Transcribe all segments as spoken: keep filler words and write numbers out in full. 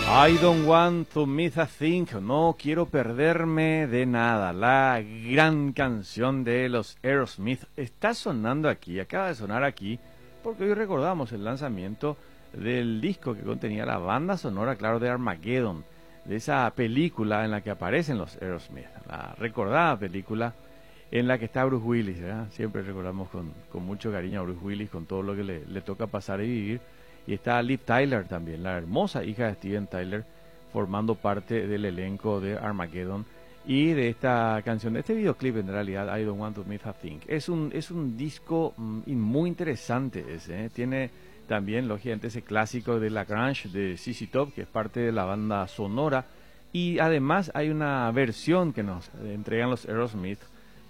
I don't want to miss a thing, no quiero perderme de nada. La gran canción de los Aerosmith está sonando aquí, acaba de sonar aquí, porque hoy recordamos el lanzamiento del disco que contenía la banda sonora, claro, de Armageddon, de esa película en la que aparecen los Aerosmith, la recordada película en la que está Bruce Willis, ¿verdad? Siempre recordamos con, con mucho cariño a Bruce Willis, con todo lo que le, le toca pasar y vivir. Y está Liv Tyler también, la hermosa hija de Steven Tyler, formando parte del elenco de Armageddon y de esta canción, de este videoclip en realidad, I Don't Want to Miss a Thing. Es un, es un disco mm, muy interesante ese, ¿eh? Tiene también, lógicamente, ese clásico de la grunge de Z Z Top, que es parte de la banda sonora, y además hay una versión que nos entregan los Aerosmith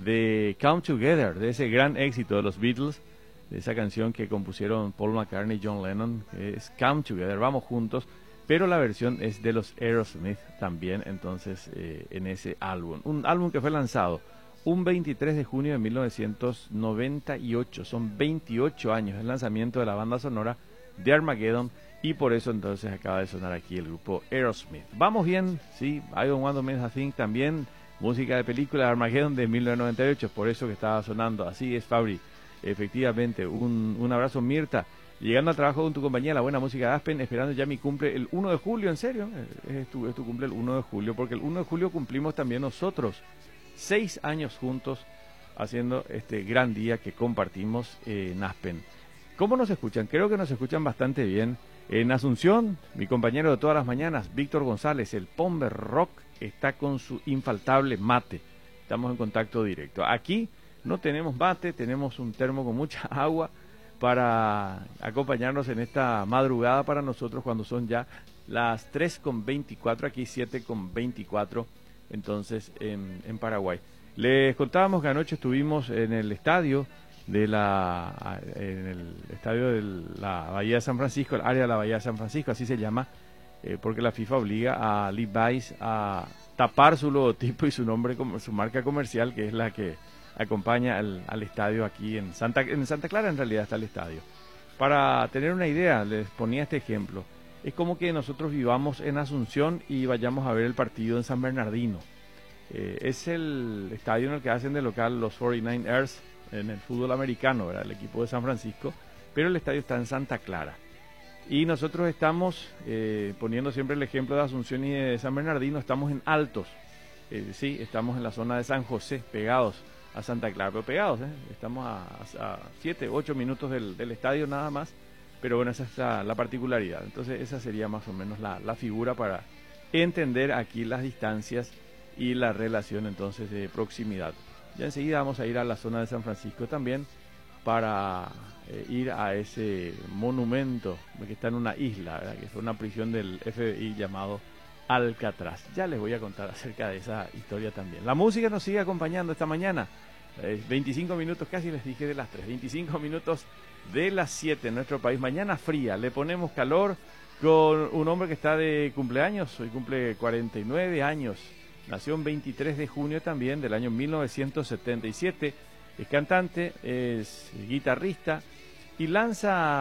de Come Together, de ese gran éxito de los Beatles, de esa canción que compusieron Paul McCartney y John Lennon, que es Come Together, vamos juntos, pero la versión es de los Aerosmith también, entonces, eh, en ese álbum. Un álbum que fue lanzado un veintitrés de junio de mil novecientos noventa y ocho, son veintiocho años el lanzamiento de la banda sonora de Armageddon, y por eso entonces acaba de sonar aquí el grupo Aerosmith. Vamos bien, sí, I Don't Want to Miss a Thing también, música de película de Armageddon de mil novecientos noventa y ocho, por eso que estaba sonando, así es, Fabri. Efectivamente, un, un abrazo, Mirta, llegando al trabajo con tu compañía, la buena música de Aspen, esperando ya mi cumple el uno de julio, ¿en serio? Es tu, es tu cumple el uno de julio, porque el uno de julio cumplimos también nosotros seis años juntos haciendo este gran día que compartimos eh, en Aspen. ¿Cómo nos escuchan? Creo que nos escuchan bastante bien. En Asunción, mi compañero de todas las mañanas, Víctor González, el Pomber Rock, está con su infaltable mate. Estamos en contacto directo. Aquí no tenemos mate, tenemos un termo con mucha agua para acompañarnos en esta madrugada para nosotros cuando son ya las tres con veinticuatro, aquí siete con veinticuatro, entonces en, en Paraguay. Les contábamos que anoche estuvimos en el estadio de la en el estadio de la Bahía de San Francisco, el área de la Bahía de San Francisco, así se llama, eh, porque la FIFA obliga a Levi's a tapar su logotipo y su nombre, su marca comercial, que es la que acompaña al, al estadio aquí en Santa, en Santa Clara. En realidad está el estadio. Para tener una idea, les ponía este ejemplo. Es como que nosotros vivamos en Asunción y vayamos a ver el partido en San Bernardino. Eh, es el estadio en el que hacen de local los cuarenta y nueve ers en el fútbol americano, ¿verdad? El equipo de San Francisco, pero el estadio está en Santa Clara. Y nosotros estamos, eh, poniendo siempre el ejemplo de Asunción y de San Bernardino, estamos en Altos. Eh, sí, estamos en la zona de San José, pegados a Santa Clara, pero pegados, ¿eh? Estamos a siete, ocho minutos del, del estadio nada más, pero bueno, esa es la, la particularidad. Entonces esa sería más o menos la, la figura para entender aquí las distancias y la relación entonces de proximidad. Ya enseguida vamos a ir a la zona de San Francisco también para eh, ir a ese monumento que está en una isla, ¿verdad? Que fue una prisión del F B I llamado Alcatraz. Ya les voy a contar acerca de esa historia también. La música nos sigue acompañando esta mañana. Eh, veinticinco minutos, casi les dije de las tres, veinticinco minutos de las siete en nuestro país. Mañana fría, le ponemos calor con un hombre que está de cumpleaños. Hoy cumple cuarenta y nueve años. Nació el veintitrés de junio también del año mil novecientos setenta y siete. Es cantante, es guitarrista y lanza